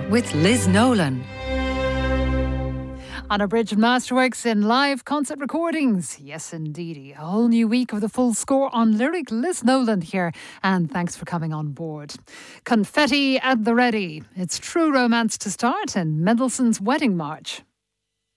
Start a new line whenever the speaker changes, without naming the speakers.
with Liz Nolan.
On Abridged Masterworks in live concert recordings. Yes, indeedy. A whole new week of the full score on lyric. Liz Nolan here, and thanks for coming on board. Confetti at the ready. It's true romance to start in Mendelssohn's Wedding March.